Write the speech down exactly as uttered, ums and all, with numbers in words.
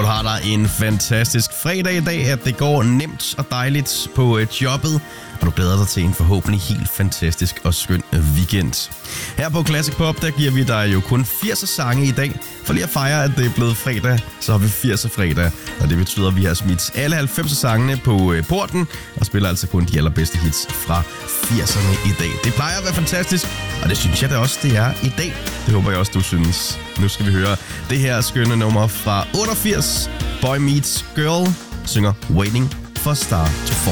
har dig en fantastisk fredag i dag, at det går nemt og dejligt på jobbet, og du glæder dig til en forhåbentlig helt fantastisk og skøn weekend. Her på Classic Pop, der giver vi dig jo kun firs sange i dag. For lige at fejre, at det er blevet fredag, så har vi firs fredag, og det betyder, at vi har smidt alle halvfems sangene på porten, og spiller altså kun de allerbedste hits fra firserne i dag. Det plejer at være fantastisk, og det synes jeg da også, det er i dag. Det håber jeg også, du synes. Nu skal vi høre det her skønne nummer fra otteogfirs. Boy Meets Girl synger Waiting for Star to Fall.